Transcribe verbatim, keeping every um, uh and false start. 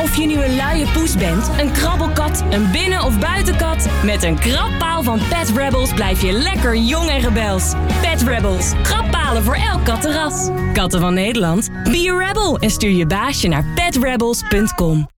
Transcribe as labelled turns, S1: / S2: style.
S1: Of je nu een luie poes bent, een krabbelkat, een binnen- of buitenkat... met een krabpaal van Pet Rebels blijf je lekker jong en rebels. Pet Rebels. Krabbpalen voor elk kattenras. Katten van Nederland, be a rebel en stuur je baasje naar pet rebels punt com.